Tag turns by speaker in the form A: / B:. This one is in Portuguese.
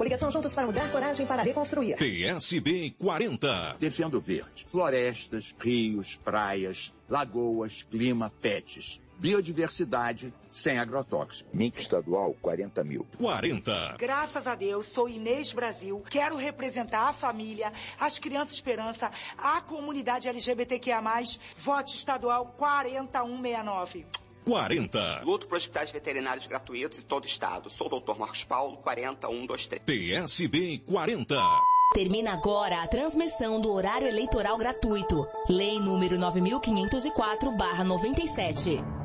A: Coligação Juntos para Mudar, Coragem para Reconstruir.
B: PSB 40.
C: Defendo o verde. Florestas, rios, praias, lagoas, clima, pets. Biodiversidade sem agrotóxico.
D: Mic estadual, 40 mil.
B: 40.
E: Graças a Deus, sou Inês Brasil. Quero representar a família, as crianças esperança, a comunidade LGBTQIA+. Voto estadual 40169.
B: 40.
F: Luto por hospitais veterinários gratuitos em todo o estado. Sou o Dr. Marcos Paulo, 40123.
B: PSB 40.
G: Termina agora a transmissão do horário eleitoral gratuito. Lei número 9.504/97.